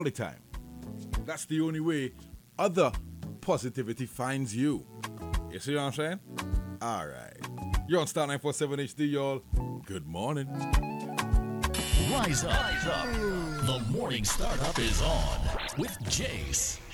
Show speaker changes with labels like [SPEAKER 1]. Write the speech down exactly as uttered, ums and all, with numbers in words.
[SPEAKER 1] the time. That's the only way other positivity finds you. You see what I'm saying? All right. You're on Star nine four seven H D, y'all. Good morning.
[SPEAKER 2] Rise up. Rise up. The morning startup is on with Jace.